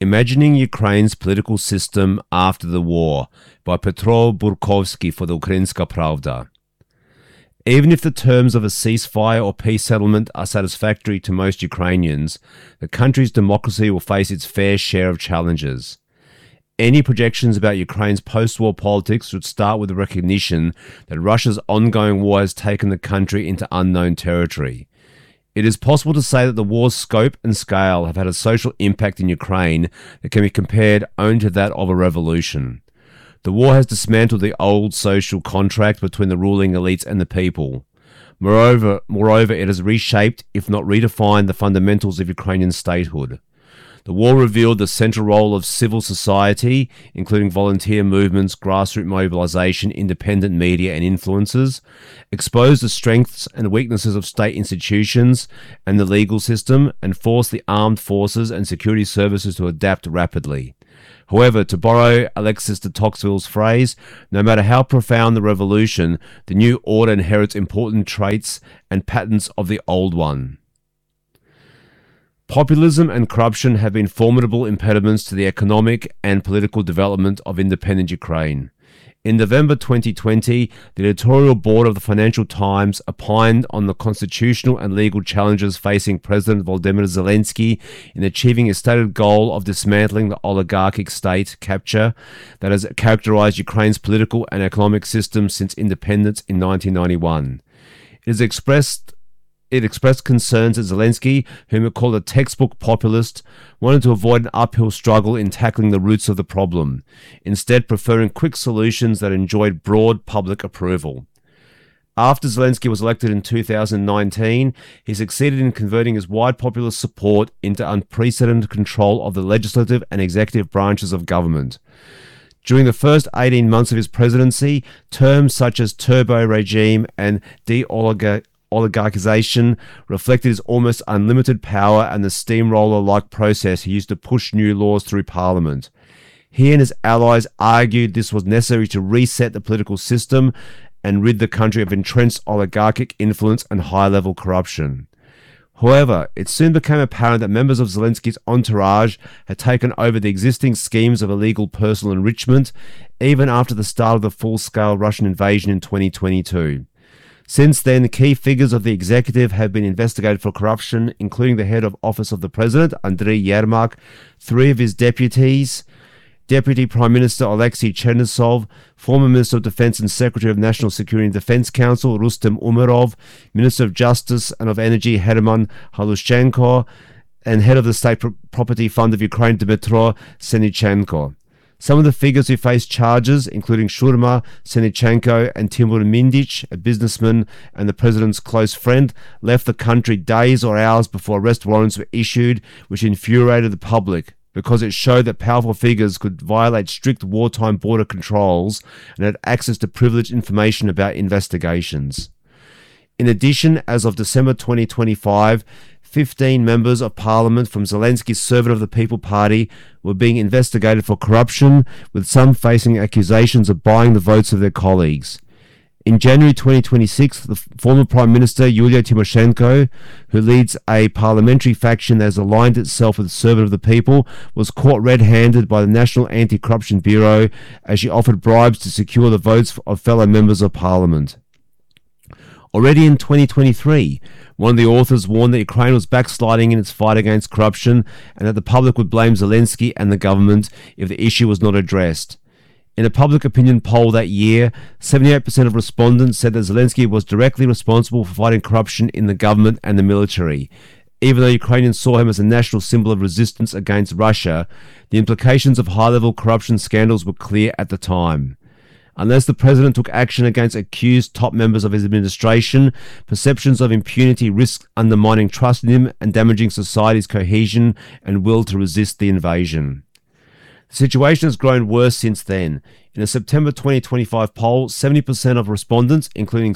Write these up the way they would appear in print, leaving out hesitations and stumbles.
Imagining Ukraine's Political System After the War by Petro Burkovsky for the Ukrainska Pravda. Even if the terms of a ceasefire or peace settlement are satisfactory to most Ukrainians, the country's democracy will face its fair share of challenges. Any projections about Ukraine's post-war politics should start with the recognition that Russia's ongoing war has taken the country into unknown territory. It is possible to say that the war's scope and scale have had a social impact in Ukraine that can be compared only to that of a revolution. The war has dismantled the old social contract between the ruling elites and the people. Moreover, it has reshaped, if not redefined, the fundamentals of Ukrainian statehood. The war revealed the central role of civil society, including volunteer movements, grassroots mobilization, independent media and influencers, exposed the strengths and weaknesses of state institutions and the legal system, and forced the armed forces and security services to adapt rapidly. However, to borrow Alexis de Tocqueville's phrase, no matter how profound the revolution, the new order inherits important traits and patterns of the old one. Populism and corruption have been formidable impediments to the economic and political development of independent Ukraine. In November 2020, the editorial board of the Financial Times opined on the constitutional and legal challenges facing President Volodymyr Zelensky in achieving his stated goal of dismantling the oligarchic state capture that has characterized Ukraine's political and economic system since independence in 1991. It expressed concerns that Zelensky, whom it called a textbook populist, wanted to avoid an uphill struggle in tackling the roots of the problem, instead preferring quick solutions that enjoyed broad public approval. After Zelensky was elected in 2019, he succeeded in converting his wide populist support into unprecedented control of the legislative and executive branches of government. During the first 18 months of his presidency, terms such as turbo regime and oligarchization reflected his almost unlimited power and the steamroller-like process he used to push new laws through Parliament. He and his allies argued this was necessary to reset the political system and rid the country of entrenched oligarchic influence and high-level corruption. However, it soon became apparent that members of Zelensky's entourage had taken over the existing schemes of illegal personal enrichment, even after the start of the full-scale Russian invasion in 2022. Since then, key figures of the executive have been investigated for corruption, including the head of Office of the President, Andriy Yermak, three of his deputies, Deputy Prime Minister Alexei Chernysov, former Minister of Defense and Secretary of National Security and Defense Council Rustem Umerov, Minister of Justice and of Energy Herman Halushchenko, and head of the State Property Fund of Ukraine Dmytro Senichenko. Some of the figures who faced charges, including Shurma, Senichenko, and Timur Mindich, a businessman and the president's close friend, left the country days or hours before arrest warrants were issued, which infuriated the public because it showed that powerful figures could violate strict wartime border controls and had access to privileged information about investigations. In addition, as of December 2025, 15 members of parliament from Zelensky's Servant of the People party were being investigated for corruption, with some facing accusations of buying the votes of their colleagues. In January 2026, the former Prime Minister Yulia Tymoshenko, who leads a parliamentary faction that has aligned itself with the Servant of the People, was caught red-handed by the National Anti-Corruption Bureau as she offered bribes to secure the votes of fellow members of parliament. Already in 2023, one of the authors warned that Ukraine was backsliding in its fight against corruption and that the public would blame Zelensky and the government if the issue was not addressed. In a public opinion poll that year, 78% of respondents said that Zelensky was directly responsible for fighting corruption in the government and the military. Even though Ukrainians saw him as a national symbol of resistance against Russia, the implications of high-level corruption scandals were clear at the time. Unless the president took action against accused top members of his administration, perceptions of impunity risked undermining trust in him and damaging society's cohesion and will to resist the invasion. The situation has grown worse since then. In a September 2025 poll, 70% of respondents, including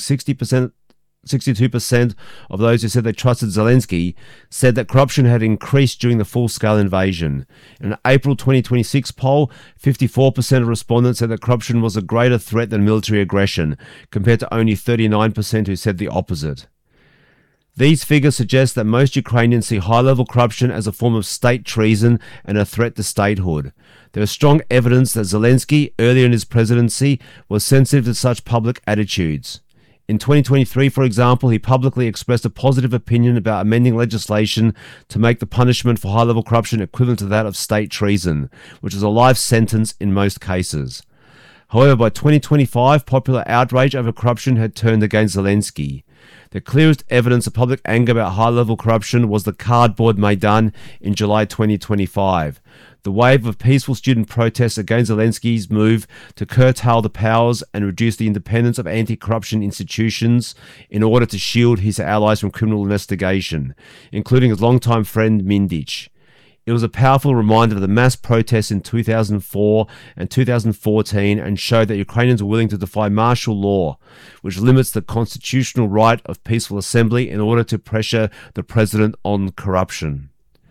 62% of those who said they trusted Zelensky, said that corruption had increased during the full-scale invasion. In an April 2026 poll, 54% of respondents said that corruption was a greater threat than military aggression, compared to only 39% who said the opposite. These figures suggest that most Ukrainians see high-level corruption as a form of state treason and a threat to statehood. There is strong evidence that Zelensky, earlier in his presidency, was sensitive to such public attitudes. In 2023, for example, he publicly expressed a positive opinion about amending legislation to make the punishment for high-level corruption equivalent to that of state treason, which is a life sentence in most cases. However, by 2025, popular outrage over corruption had turned against Zelensky. The clearest evidence of public anger about high-level corruption was the Cardboard Maidan in July 2025. The wave of peaceful student protests against Zelensky's move to curtail the powers and reduce the independence of anti-corruption institutions in order to shield his allies from criminal investigation, including his longtime friend Mindich. It was a powerful reminder of the mass protests in 2004 and 2014 and showed that Ukrainians were willing to defy martial law, which limits the constitutional right of peaceful assembly in order to pressure the president on corruption.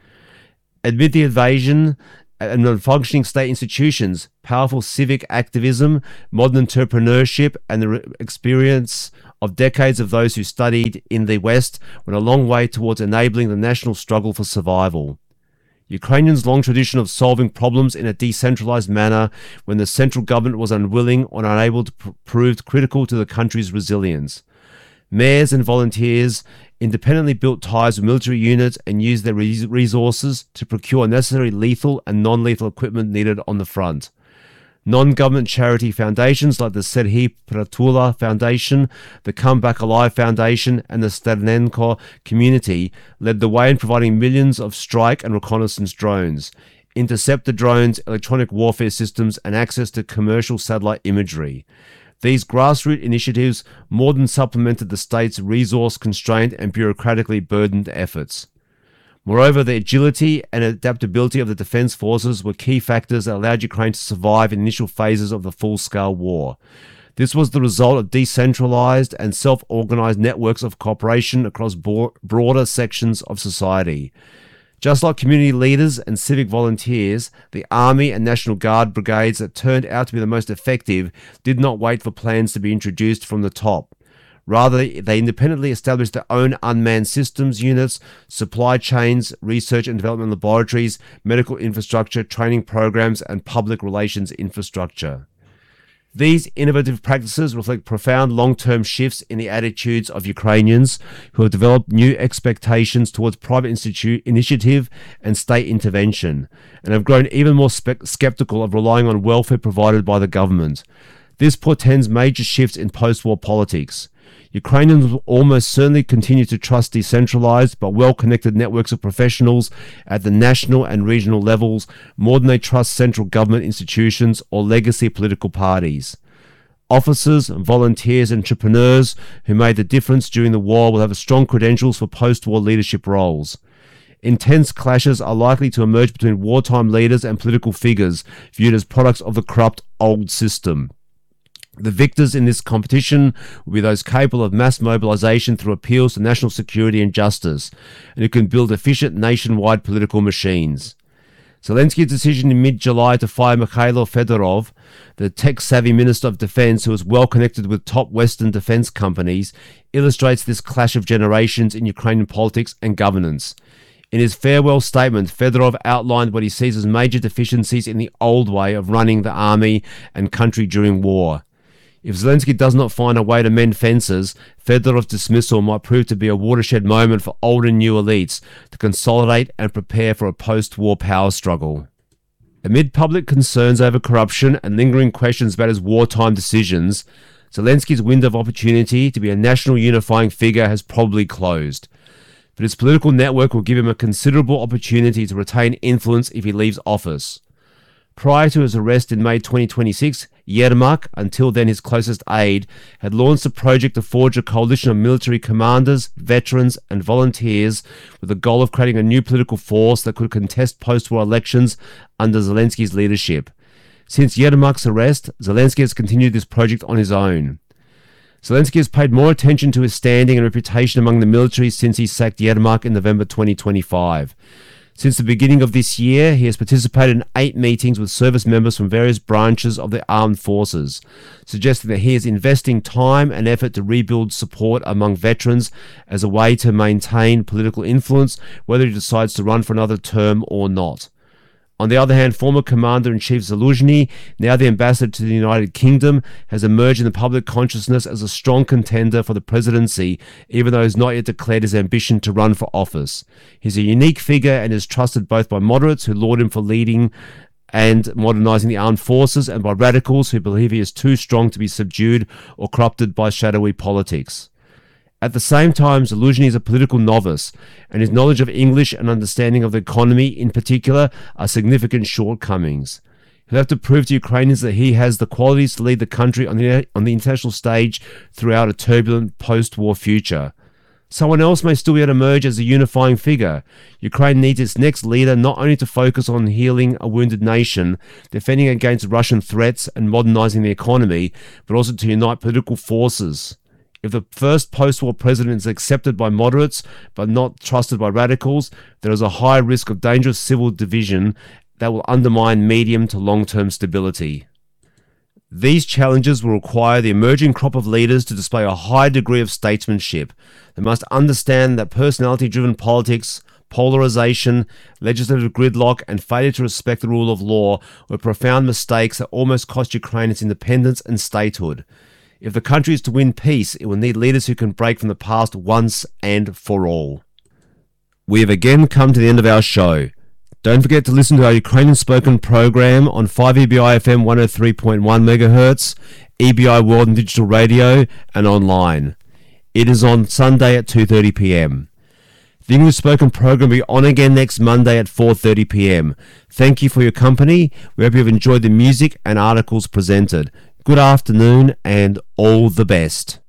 Amid the invasion and non-functioning state institutions, powerful civic activism, modern entrepreneurship, and the experience of decades of those who studied in the West went a long way towards enabling the national struggle for survival. Ukrainians' long tradition of solving problems in a decentralized manner when the central government was unwilling or unable to proved critical to the country's resilience. Mayors and volunteers independently built ties with military units and used their resources to procure necessary lethal and non-lethal equipment needed on the front. Non-government charity foundations like the Serhiy Pratula Foundation, the Come Back Alive Foundation, and the Sternenko Community led the way in providing millions of strike and reconnaissance drones, interceptor drones, electronic warfare systems, and access to commercial satellite imagery. These grassroots initiatives more than supplemented the state's resource-constrained and bureaucratically burdened efforts. Moreover, the agility and adaptability of the defense forces were key factors that allowed Ukraine to survive in initial phases of the full-scale war. This was the result of decentralized and self-organized networks of cooperation across broader sections of society. Just like community leaders and civic volunteers, the Army and National Guard brigades that turned out to be the most effective did not wait for plans to be introduced from the top. Rather, they independently established their own unmanned systems units, supply chains, research and development laboratories, medical infrastructure, training programs, and public relations infrastructure. These innovative practices reflect profound long-term shifts in the attitudes of Ukrainians who have developed new expectations towards private initiative and state intervention, and have grown even more skeptical of relying on welfare provided by the government. This portends major shifts in post-war politics. Ukrainians will almost certainly continue to trust decentralized but well-connected networks of professionals at the national and regional levels more than they trust central government institutions or legacy political parties. Officers, volunteers, and entrepreneurs who made the difference during the war will have strong credentials for post-war leadership roles. Intense clashes are likely to emerge between wartime leaders and political figures viewed as products of the corrupt old system. The victors in this competition will be those capable of mass mobilization through appeals to national security and justice, and who can build efficient nationwide political machines. Zelensky's decision in mid-July to fire Mikhailo Fedorov, the tech-savvy Minister of Defense who is well connected with top Western defense companies, illustrates this clash of generations in Ukrainian politics and governance. In his farewell statement, Fedorov outlined what he sees as major deficiencies in the old way of running the army and country during war. If Zelensky does not find a way to mend fences, Fedorov's dismissal might prove to be a watershed moment for old and new elites to consolidate and prepare for a post-war power struggle. Amid public concerns over corruption and lingering questions about his wartime decisions, Zelensky's window of opportunity to be a national unifying figure has probably closed. But his political network will give him a considerable opportunity to retain influence if he leaves office. Prior to his arrest in May 2026, Yermak, until then his closest aide, had launched a project to forge a coalition of military commanders, veterans, and volunteers with the goal of creating a new political force that could contest post-war elections under Zelensky's leadership. Since Yermak's arrest, Zelensky has continued this project on his own. Zelensky has paid more attention to his standing and reputation among the military since he sacked Yermak in November 2025. Since the beginning of this year, he has participated in 8 meetings with service members from various branches of the armed forces, suggesting that he is investing time and effort to rebuild support among veterans as a way to maintain political influence, whether he decides to run for another term or not. On the other hand, former Commander-in-Chief Zaluzhny, now the ambassador to the United Kingdom, has emerged in the public consciousness as a strong contender for the presidency, even though he has not yet declared his ambition to run for office. He's a unique figure and is trusted both by moderates who laud him for leading and modernizing the armed forces, and by radicals who believe he is too strong to be subdued or corrupted by shadowy politics. At the same time, Zaluzhny is a political novice, and his knowledge of English and understanding of the economy in particular are significant shortcomings. He'll have to prove to Ukrainians that he has the qualities to lead the country on the international stage throughout a turbulent post-war future. Someone else may still yet emerge as a unifying figure. Ukraine needs its next leader not only to focus on healing a wounded nation, defending against Russian threats and modernizing the economy, but also to unite political forces. If the first post-war president is accepted by moderates but not trusted by radicals, there is a high risk of dangerous civil division that will undermine medium to long-term stability. These challenges will require the emerging crop of leaders to display a high degree of statesmanship. They must understand that personality-driven politics, polarization, legislative gridlock, and failure to respect the rule of law were profound mistakes that almost cost Ukraine its independence and statehood. If the country is to win peace, it will need leaders who can break from the past once and for all. We have again come to the end of our show. Don't forget to listen to our Ukrainian spoken program on 5EBI FM 103.1 MHz, EBI World and Digital Radio, and online. It is on Sunday at 2:30 p.m. The English spoken program will be on again next Monday at 4:30 p.m. Thank you for your company. We hope you have enjoyed the music and articles presented. Good afternoon and all the best.